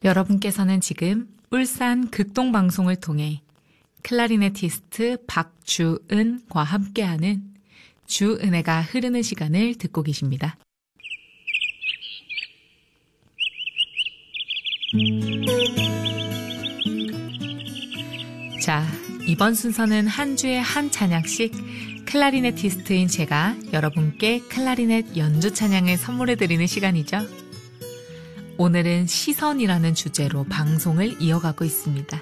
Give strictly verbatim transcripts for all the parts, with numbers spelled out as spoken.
여러분께서는 지금 울산 극동방송을 통해 클라리네티스트 박주은과 함께하는 주은혜가 흐르는 시간을 듣고 계십니다. 자, 이번 순서는 한 주에 한 찬양씩 클라리네티스트인 제가 여러분께 클라리넷 연주 찬양을 선물해드리는 시간이죠. 오늘은 시선이라는 주제로 방송을 이어가고 있습니다.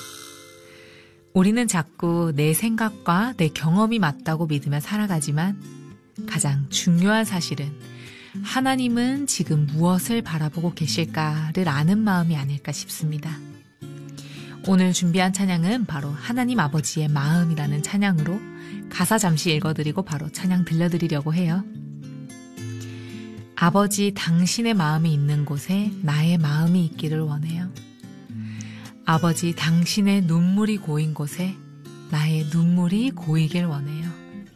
우리는 자꾸 내 생각과 내 경험이 맞다고 믿으며 살아가지만 가장 중요한 사실은 하나님은 지금 무엇을 바라보고 계실까를 아는 마음이 아닐까 싶습니다. 오늘 준비한 찬양은 바로 하나님 아버지의 마음이라는 찬양으로 가사 잠시 읽어드리고 바로 찬양 들려드리려고 해요. 아버지, 당신의 마음이 있는 곳에 나의 마음이 있기를 원해요. 아버지, 당신의 눈물이 고인 곳에 나의 눈물이 고이길 원해요.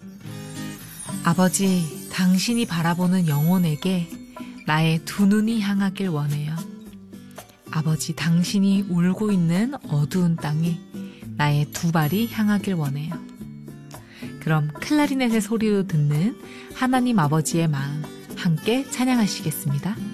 아버지, 당신이 바라보는 영혼에게 나의 두 눈이 향하길 원해요. 아버지, 당신이 울고 있는 어두운 땅에 나의 두 발이 향하길 원해요. 그럼 클라리넷의 소리로 듣는 하나님 아버지의 마음 함께 찬양하시겠습니다.